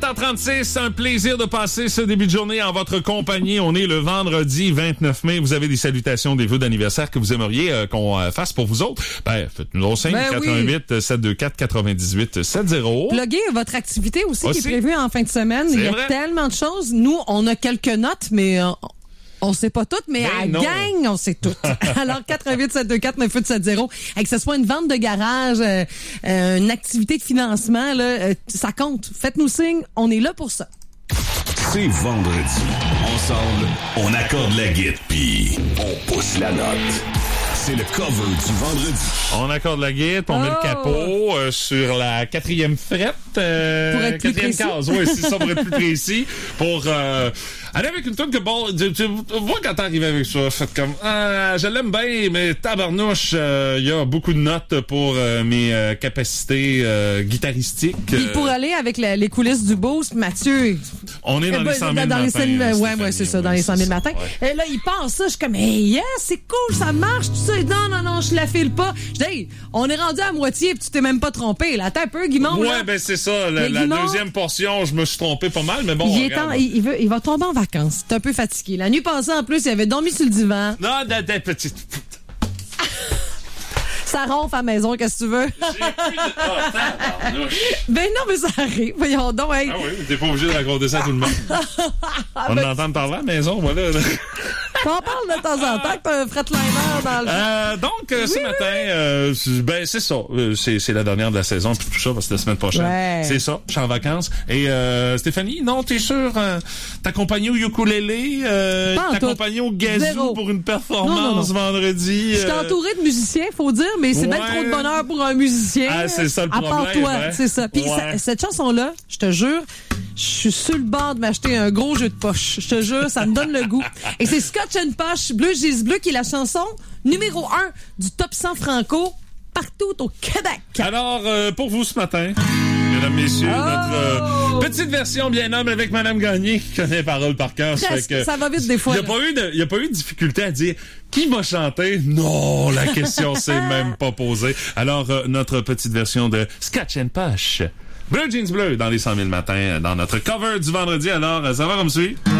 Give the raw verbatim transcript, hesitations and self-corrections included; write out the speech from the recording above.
heures trente-six, un plaisir de passer ce début de journée en votre compagnie. On est le vendredi vingt-neuf mai. Vous avez des salutations, des vœux d'anniversaire que vous aimeriez euh, qu'on euh, fasse pour vous autres? Ben, faites-nous au cinq Ben quatre-vingt-huit sept deux quatre quatre-vingt-dix-huit soixante. Pluguez votre activité aussi, Aussi. qui est prévue en fin de semaine. C'est Il y a vrai. tellement de choses. Nous, on a quelques notes, mais... Euh, on sait pas toutes, mais Ben à la non. gang, on sait toutes. Alors, quatre-vingt-huit sept deux quatre neuf huit sept zéro, et que ce soit une vente de garage, euh, euh, une activité de financement, là, euh, ça compte. Faites-nous signe, on est là pour ça. C'est vendredi. Ensemble, on accorde la guitare puis on pousse la note. C'est le cover du vendredi. On accorde la guide, on Oh. met le capot euh, sur la quatrième frette. Euh, Pour être plus quatrième précis. case, oui, c'est ça, pour être plus précis. Pour euh, aller avec une tonne que, bon, tu, tu vois quand t'arrives avec ça, faites comme, ah, je l'aime bien, mais tabarnouche, il euh, y a beaucoup de notes pour euh, mes euh, capacités euh, guitaristiques. Puis Euh, pour aller avec la- les coulisses du boost, Mathieu... on est dans Eh les ben, cent mille dans les matins. cent mille, hein, ouais, Stéphanie, ouais, c'est ça, oui, dans les cent mille ça, matins. ouais. Et là, il pense ça, je suis comme, hey, yes, c'est cool, ça marche, tout ça. Non, non, non, je la file pas. Je dis, hey, on est rendu à moitié, puis tu t'es même pas trompé. Là, attends un peu, Guimond. Ouais, là. ben c'est ça. La, Mais la Guimond, deuxième portion, je me suis trompé pas mal, mais bon. il, est regarde. en- il, il veut, il va tomber en vacances. Il est un peu fatigué. La nuit passée, en plus, il avait dormi sur le divan. Non, des des petites. Ça ronfle à la maison, qu'est-ce que tu veux? J'ai plus de. Ah, tabarnouche. Ben non, mais ça arrive. Voyons donc, hey. Ah oui, t'es pas obligé de raconter ça à tout le monde. On ben, entend parler à la maison, voilà. là. T'en parles de temps en temps que t'as un fretliner dans le... Euh, donc, euh, ce matin, euh, c'est- ben c'est ça. Euh, c'est, c'est la dernière de la saison, puis tout ça, parce que la semaine prochaine. Ouais. C'est ça, je suis en vacances. Et euh, Stéphanie, non, t'es sûr, euh, t'accompagner au ukulélé, euh, Pas en tout. t'accompagner au gazou Zéro. pour une performance Non, non, non. vendredi. Je suis euh, entouré de musiciens, faut dire, mais c'est bien Ouais. trop de bonheur pour un musicien. Ah, c'est ça le À part problème, toi, hein? c'est ça. Puis Ouais. ça- cette chanson-là, je te jure, je suis sur le bord de m'acheter un gros jeu de poche. Je te jure, ça me donne le goût. Et c'est Scotch and Poche, Bleu Gis Bleu, qui est la chanson numéro un du top cent franco partout au Québec. Alors, euh, pour vous ce matin, mesdames, messieurs, Oh! notre euh, petite version bien homme avec Madame Gagné qui connaît les paroles par cœur. Ça Presque, fait que ça va vite des fois, Il n'y a, là. pas eu de- il y a pas eu de difficulté à dire qui va chanter. Non, la question s'est même pas posée. Alors, euh, notre petite version de Scotch and Poche. Bleu Jeans Bleu dans les cent mille matins, dans notre cover du vendredi. Alors, euh, ça va comme suit.